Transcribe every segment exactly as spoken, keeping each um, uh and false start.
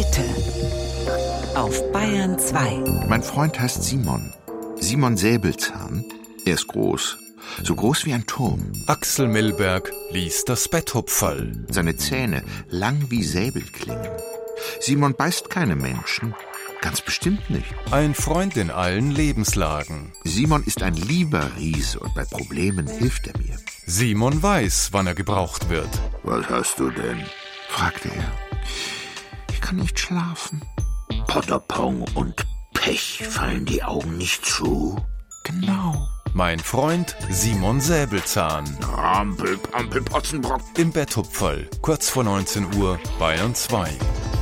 Heute auf Bayern zwei. Mein Freund heißt Simon. Simon Säbelzahn. Er ist groß. So groß wie ein Turm. Axel Milberg liest das Betthupferl. Seine Zähne lang wie Säbelklingen. Simon beißt keine Menschen. Ganz bestimmt nicht. Ein Freund in allen Lebenslagen. Simon ist ein lieber Riese und bei Problemen hilft er mir. Simon weiß, wann er gebraucht wird. Was hast du denn? Fragte er. Ich kann nicht schlafen. Potterpong und Pech, fallen die Augen nicht zu? Genau. Mein Freund Simon Säbelzahn. Rampel, Pampel, Potzenbrock. Im Betthupferl, kurz vor neunzehn Uhr, Bayern zwei.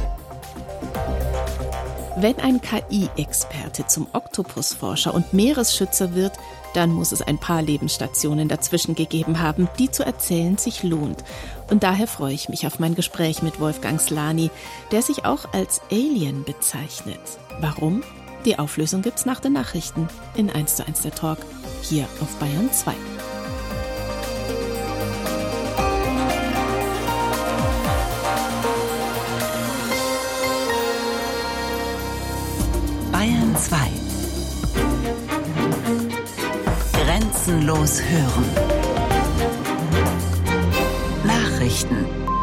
Wenn ein K I-Experte zum Oktopusforscher und Meeresschützer wird, dann muss es ein paar Lebensstationen dazwischen gegeben haben, die zu erzählen sich lohnt. Und daher freue ich mich auf mein Gespräch mit Wolfgang Slany, der sich auch als Alien bezeichnet. Warum? Die Auflösung gibt's nach den Nachrichten in eins zu eins der Talk, hier auf Bayern zwei. Bayern zwei. Grenzenlos hören. Nachrichten.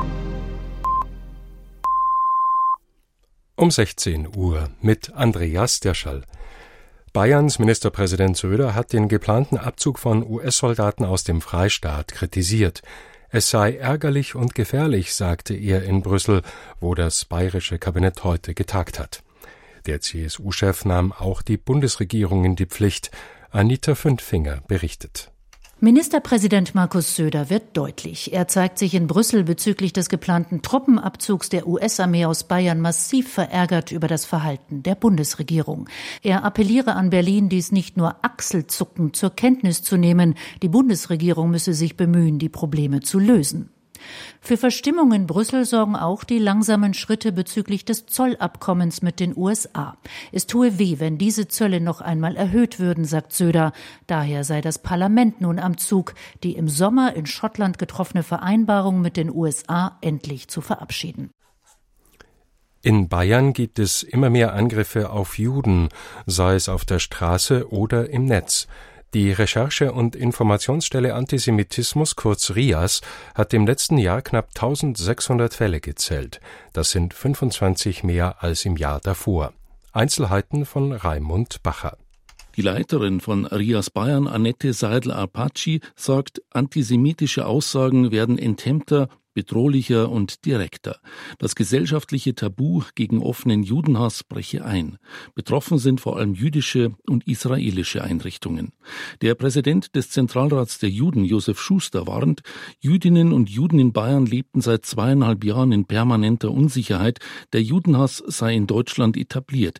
Um sechzehn Uhr mit Andreas Dirschall. Bayerns Ministerpräsident Söder hat den geplanten Abzug von U S-Soldaten aus dem Freistaat kritisiert. Es sei ärgerlich und gefährlich, sagte er in Brüssel, wo das bayerische Kabinett heute getagt hat. Der C S U-Chef nahm auch die Bundesregierung in die Pflicht. Anita Fünffinger berichtet. Ministerpräsident Markus Söder wird deutlich. Er zeigt sich in Brüssel bezüglich des geplanten Truppenabzugs der U S-Armee aus Bayern massiv verärgert über das Verhalten der Bundesregierung. Er appelliere an Berlin, dies nicht nur achselzuckend zur Kenntnis zu nehmen. Die Bundesregierung müsse sich bemühen, die Probleme zu lösen. Für Verstimmung in Brüssel sorgen auch die langsamen Schritte bezüglich des Zollabkommens mit den U S A. Es tue weh, wenn diese Zölle noch einmal erhöht würden, sagt Söder. Daher sei das Parlament nun am Zug, die im Sommer in Schottland getroffene Vereinbarung mit den U S A endlich zu verabschieden. In Bayern gibt es immer mehr Angriffe auf Juden, sei es auf der Straße oder im Netz. Die Recherche- und Informationsstelle Antisemitismus, kurz R I A S, hat im letzten Jahr knapp eintausendsechshundert Fälle gezählt. Das sind fünfundzwanzig mehr als im Jahr davor. Einzelheiten von Raimund Bacher. Die Leiterin von R I A S Bayern, Annette Seidel-Arpacci, sagt, antisemitische Aussagen werden enthemmter, bedrohlicher und direkter. Das gesellschaftliche Tabu gegen offenen Judenhass breche ein. Betroffen sind vor allem jüdische und israelische Einrichtungen. Der Präsident des Zentralrats der Juden, Josef Schuster, warnt, Jüdinnen und Juden in Bayern lebten seit zweieinhalb Jahren in permanenter Unsicherheit. Der Judenhass sei in Deutschland etabliert.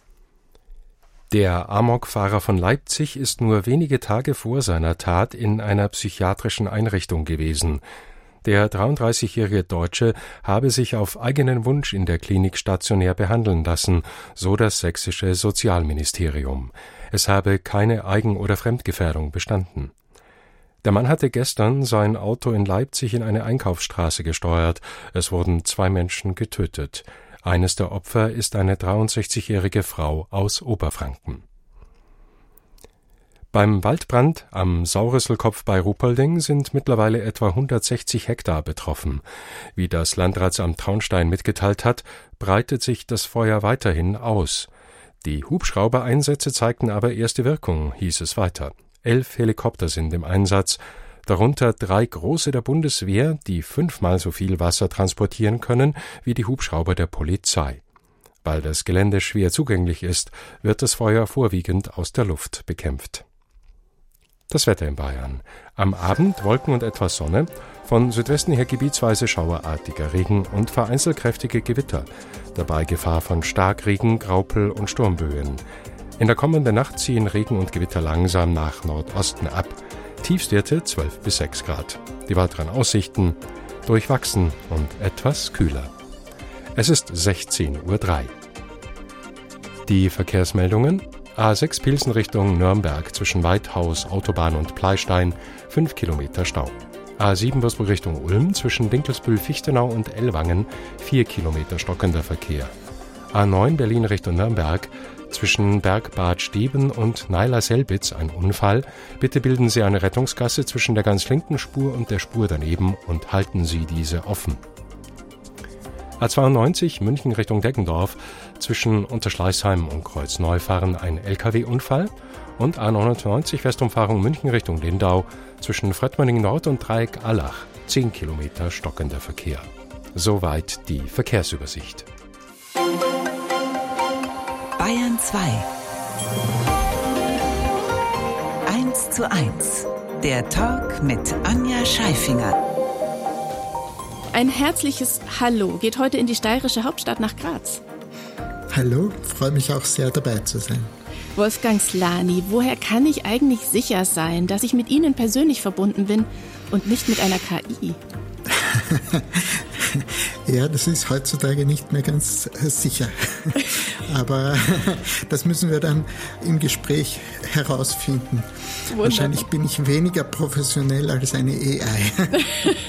Der Amokfahrer von Leipzig ist nur wenige Tage vor seiner Tat in einer psychiatrischen Einrichtung gewesen. Der dreiunddreißigjährige Deutsche habe sich auf eigenen Wunsch in der Klinik stationär behandeln lassen, so das sächsische Sozialministerium. Es habe keine Eigen- oder Fremdgefährdung bestanden. Der Mann hatte gestern sein Auto in Leipzig in eine Einkaufsstraße gesteuert. Es wurden zwei Menschen getötet. Eines der Opfer ist eine dreiundsechzigjährige Frau aus Oberfranken. Beim Waldbrand am Saurüsselkopf bei Ruhpolding sind mittlerweile etwa hundertsechzig Hektar betroffen. Wie das Landratsamt Traunstein mitgeteilt hat, breitet sich das Feuer weiterhin aus. Die Hubschraubereinsätze zeigten aber erste Wirkung, hieß es weiter. Elf Helikopter sind im Einsatz, darunter drei große der Bundeswehr, die fünfmal so viel Wasser transportieren können wie die Hubschrauber der Polizei. Weil das Gelände schwer zugänglich ist, wird das Feuer vorwiegend aus der Luft bekämpft. Das Wetter in Bayern. Am Abend Wolken und etwas Sonne, von Südwesten her gebietsweise schauerartiger Regen und vereinzelt kräftige Gewitter. Dabei Gefahr von Starkregen, Graupel und Sturmböen. In der kommenden Nacht ziehen Regen und Gewitter langsam nach Nordosten ab. Tiefstwerte zwölf bis sechs Grad. Die weiteren Aussichten durchwachsen und etwas kühler. Es ist sechzehn Uhr drei. Die Verkehrsmeldungen: A sechs Pilsen Richtung Nürnberg zwischen Weithaus, Autobahn und Pleistein, fünf Kilometer Stau. A sieben Würzburg Richtung Ulm zwischen Dinkelsbühl-Fichtenau und Ellwangen vier Kilometer stockender Verkehr. A neun Berlin Richtung Nürnberg zwischen Bergbad Steben und Naila-Selbitz ein Unfall. Bitte bilden Sie eine Rettungsgasse zwischen der ganz linken Spur und der Spur daneben und halten Sie diese offen. A zweiundneunzig München Richtung Deggendorf zwischen Unterschleißheim und Kreuzneufahren ein L K W-Unfall. Und A neunundneunzig Westumfahrung München Richtung Lindau zwischen Fröttmöning Nord und Dreieck Allach zehn Kilometer stockender Verkehr. Soweit die Verkehrsübersicht. Bayern zwei. eins zu eins. Der Talk mit Anja Scheifinger. Ein herzliches Hallo geht heute in die steirische Hauptstadt nach Graz. Hallo, freue mich auch sehr dabei zu sein. Wolfgang Slany, woher kann ich eigentlich sicher sein, dass ich mit Ihnen persönlich verbunden bin und nicht mit einer K I? Ja, das ist heutzutage nicht mehr ganz sicher. Aber das müssen wir dann im Gespräch herausfinden. Wunderbar. Wahrscheinlich bin ich weniger professionell als eine A I.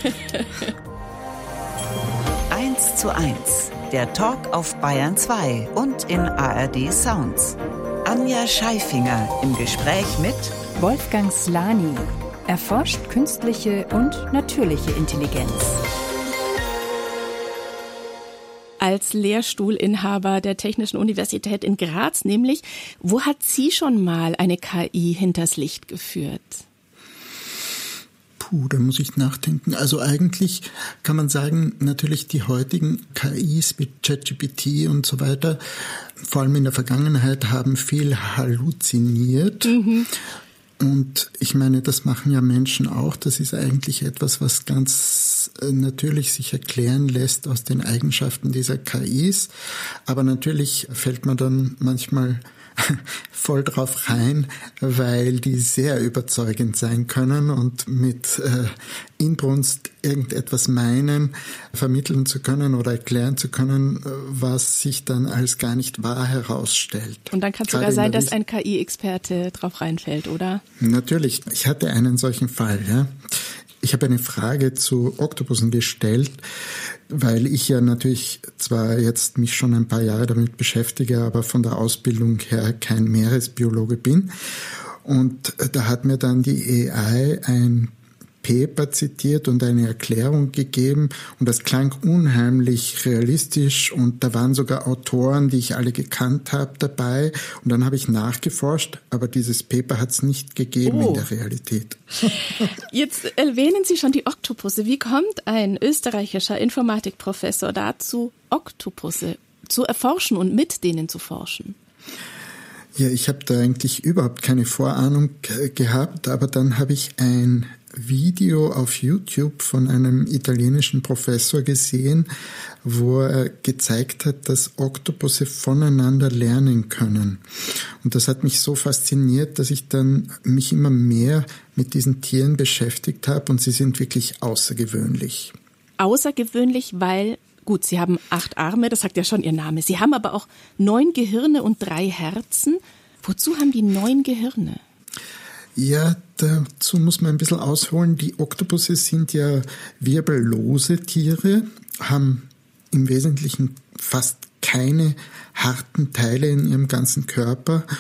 eins zu eins. Der Talk auf Bayern zwei und in A R D Sounds. Anja Scheifinger im Gespräch mit Wolfgang Slany. Erforscht künstliche und natürliche Intelligenz. Als Lehrstuhlinhaber der Technischen Universität in Graz nämlich, wo hat sie schon mal eine K I hinters Licht geführt? Puh, da muss ich nachdenken. Also eigentlich kann man sagen, natürlich die heutigen K Is mit ChatGPT und so weiter, vor allem in der Vergangenheit, haben viel halluziniert. Mhm. Und ich meine, das machen ja Menschen auch. Das ist eigentlich etwas, was ganz natürlich sich erklären lässt aus den Eigenschaften dieser K Is. Aber natürlich fällt man dann manchmal voll drauf rein, weil die sehr überzeugend sein können und mit äh, Inbrunst irgendetwas meinen, vermitteln zu können oder erklären zu können, was sich dann als gar nicht wahr herausstellt. Und dann kann es sogar sein, dass ein K I-Experte drauf reinfällt, oder? Natürlich. Ich hatte einen solchen Fall, ja. Ich habe eine Frage zu Oktopussen gestellt, weil ich ja natürlich zwar jetzt mich schon ein paar Jahre damit beschäftige, aber von der Ausbildung her kein Meeresbiologe bin. Und da hat mir dann die A I ein Paper zitiert und eine Erklärung gegeben und das klang unheimlich realistisch und da waren sogar Autoren, die ich alle gekannt habe, dabei und dann habe ich nachgeforscht, aber dieses Paper hat es nicht gegeben oh. in der Realität. Jetzt erwähnen Sie schon die Oktopusse. Wie kommt ein österreichischer Informatikprofessor dazu, Oktopusse zu erforschen und mit denen zu forschen? Ja, ich habe da eigentlich überhaupt keine Vorahnung gehabt, aber dann habe ich ein Video auf YouTube von einem italienischen Professor gesehen, wo er gezeigt hat, dass Oktopusse voneinander lernen können. Und das hat mich so fasziniert, dass ich dann mich immer mehr mit diesen Tieren beschäftigt habe und sie sind wirklich außergewöhnlich. Außergewöhnlich, weil, gut, sie haben acht Arme, das sagt ja schon ihr Name. Sie haben aber auch neun Gehirne und drei Herzen. Wozu haben die neun Gehirne? Ja, dazu muss man ein bisschen ausholen. Die Oktopusse sind ja wirbellose Tiere, haben im Wesentlichen fast keine harten Teile in ihrem ganzen Körper